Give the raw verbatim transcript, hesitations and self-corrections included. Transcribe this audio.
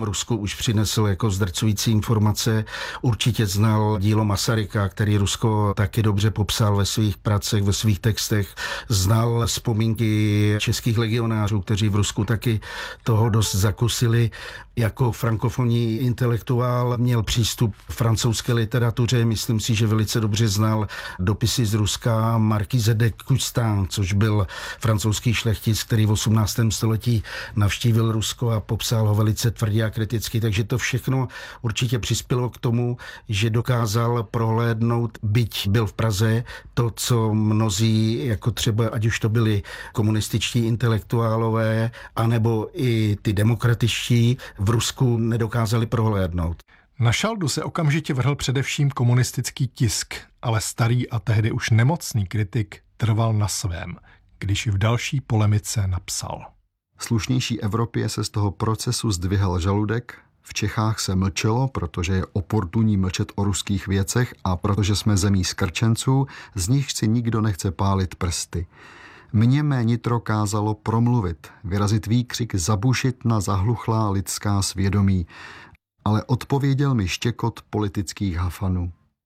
Rusko už přinesl jako zdrcující informace. Určitě znal dílo Masaryka, který Rusko taky dobře popsal ve svých pracech, ve svých textech. Znal vzpomínky českých legionářů, kteří v Rusku taky toho dost zakusili. Jako frankofonní intelektuál měl přístup k francouzské literatuře. Myslím si, že velice dobře znal dopisy z Ruska Marquise de Custang, což byl francouzský šlechtic, který v osmnáctém století navštívil Rusko a popsal ho velice tvrdě a kriticky. Takže to všechno určitě přispělo k tomu, že dokázal prohlédnout, byť byl v Praze, to, co mnozí, jako třeba, ať už to byli komunističtí intelektuálové, anebo i ty demokratičtí, v Rusku nedokázali prohlédnout. Na šaldu se okamžitě vrhl především komunistický tisk, ale starý a tehdy už nemocný kritik trval na svém, když v další polemice napsal. Slušnější Evropě se z toho procesu zdvihal žaludek, v Čechách se mlčelo, protože je oportunní mlčet o ruských věcech a protože jsme zemí skrčenců, z nich si nikdo nechce pálit prsty. Mně mé nitro kázalo promluvit, vyrazit výkřik, zabušit na zahluchlá lidská svědomí, ale odpověděl mi štěkot politických hafanů.